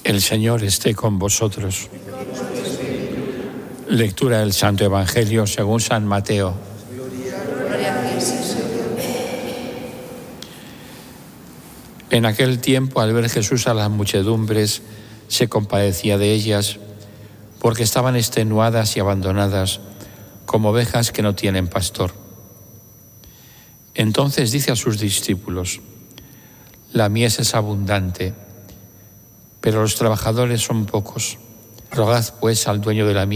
El Señor esté con vosotros. Lectura del Santo Evangelio según San Mateo. En aquel tiempo, al ver Jesús a las muchedumbres, se compadecía de ellas, porque estaban extenuadas y abandonadas, como ovejas que no tienen pastor. Entonces dice a sus discípulos: la mies es abundante, pero los trabajadores son pocos. Rogad pues al dueño de la mies